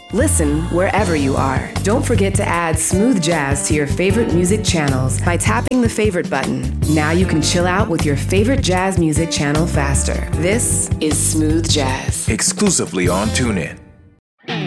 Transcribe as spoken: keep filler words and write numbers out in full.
Listen wherever you are. Don't forget to add smooth jazz to your favorite music channels by tapping the favorite button. Now you can chill out with your favorite jazz music channel faster. This is Smooth Jazz. Exclusively on TuneIn.